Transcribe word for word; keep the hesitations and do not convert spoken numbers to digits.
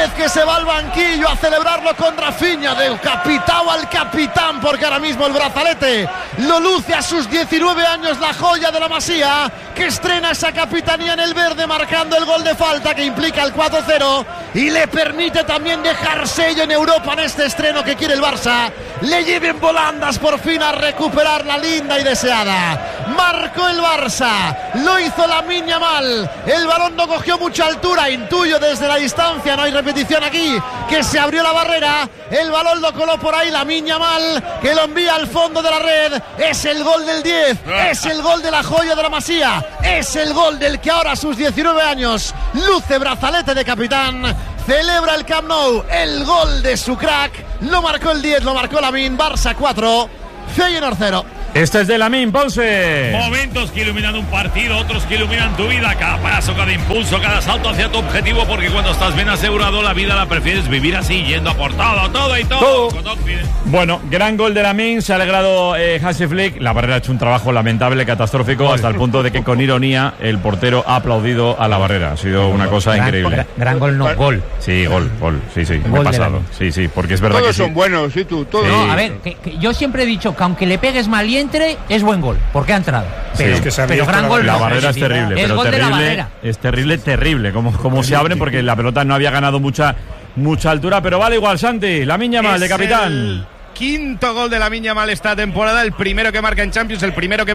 Diez que se va al banquillo a celebrarlo con Rafinha, del capitán al capitán, porque ahora mismo el brazalete lo luce a sus diecinueve años, la joya de la Masía, que estrena esa capitanía en el verde, marcando el gol de falta que implica el cuatro cero y le permite también dejar sello en Europa en este estreno que quiere el Barça. Le lleven volandas por fin a recuperar la linda y deseada. Marcó el Barça, lo hizo Lamine Yamal, el balón no cogió mucha altura, intuyo desde la distancia, no hay repetición aquí, que se abrió la barrera, el balón lo coló por ahí Lamine Yamal, que lo envía al fondo de la red. Es el gol del diez, es el gol de la joya de la Masía, es el gol del que ahora a sus diecinueve años luce brazalete de capitán. Celebra el Camp Nou, el gol de su crack, lo marcó el diez, lo marcó Lamine. Barça cuatro, Feyenoord cero. Este es de Lamine, Ponce. Momentos que iluminan un partido, otros que iluminan tu vida. Cada paso, cada impulso, cada salto hacia tu objetivo. Porque cuando estás bien asegurado, la vida la prefieres vivir así, yendo a por todo, todo y todo. todo. Bueno, gran gol de Lamine. Se ha alegrado eh, Hansi Flick. La barrera ha hecho un trabajo lamentable, catastrófico, hasta el punto de que con ironía el portero ha aplaudido a la barrera. Ha sido una cosa gran, increíble. Gran, gran gol, no gol. Sí, gol, gol. Sí, sí, me he pasado. Sí, sí, porque es verdad todos que sí. son buenos, sí, tú, todos. Sí. No, a ver, que, que yo siempre he dicho que aunque le pegues mal y entre, es buen gol, porque ha entrado. Pero, sí, es que pero gran gol. La no, barrera es terrible, es pero gol terrible, de la barrera. es terrible, terrible, como, como se abren, porque la pelota no había ganado mucha, mucha altura, pero vale igual, Santi. Lamine Yamal de capitán. Quinto gol de Lamine Yamal esta temporada, el primero que marca en Champions, el primero que